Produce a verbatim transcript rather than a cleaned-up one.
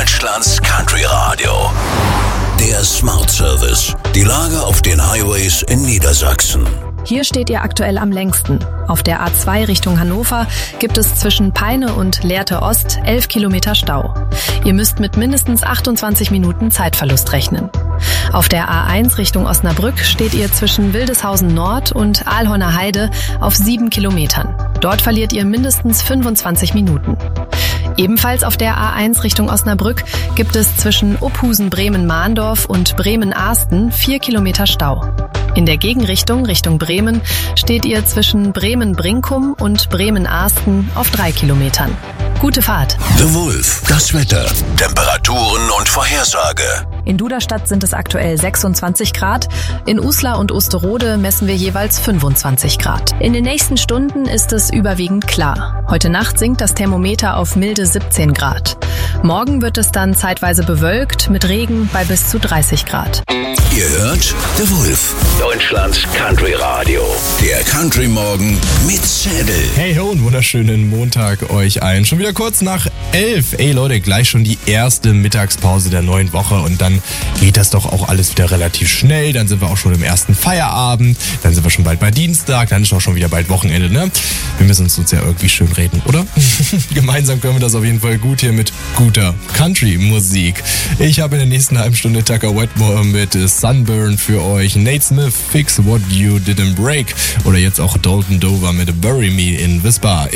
Deutschlands Country Radio. Der Smart Service. Die Lage auf den Highways in Niedersachsen. Hier steht ihr aktuell am längsten. Auf der A zwei Richtung Hannover gibt es zwischen Peine und Lehrte Ost elf Kilometer Stau. Ihr müsst mit mindestens achtundzwanzig Minuten Zeitverlust rechnen. Auf der A eins Richtung Osnabrück steht ihr zwischen Wildeshausen Nord und Aalhorner Heide auf sieben Kilometern. Dort verliert ihr mindestens fünfundzwanzig Minuten. Ebenfalls auf der A eins Richtung Osnabrück gibt es zwischen Uphusen-Bremen-Mahndorf und Bremen-Ahsten vier Kilometer Stau. In der Gegenrichtung, Richtung Bremen, steht ihr zwischen Bremen-Brinkum und Bremen-Ahsten auf drei Kilometern. Gute Fahrt. The Wolf, das Wetter, Temperaturen und Vorhersage. In Duderstadt sind es aktuell sechsundzwanzig Grad. In Uslar und Osterode messen wir jeweils fünfundzwanzig Grad. In den nächsten Stunden ist es überwiegend klar. Heute Nacht sinkt das Thermometer auf milde siebzehn Grad. Morgen wird es dann zeitweise bewölkt mit Regen bei bis zu dreißig Grad. Ihr hört The Wolf, Deutschlands Country Radio. Der Country Morgen mit Zedel. Hey ho und wunderschönen Montag euch allen. Schon wieder kurz nach elf. Ey Leute, gleich schon die erste Mittagspause der neuen Woche und dann geht das doch auch alles wieder relativ schnell. Dann sind wir auch schon im ersten Feierabend. Dann sind wir schon bald bei Dienstag. Dann ist auch schon wieder bald Wochenende, ne? Wir müssen uns, uns ja irgendwie schön reden, oder? Gemeinsam können wir das auf jeden Fall gut hier mit guter Country-Musik. Ich habe in der nächsten halben Stunde Tucker Wetmore mit Sunburn für euch. Nate Smith, Fix What You Didn't Break. Oder jetzt auch Dalton Dover mit Bury Me in Wispa.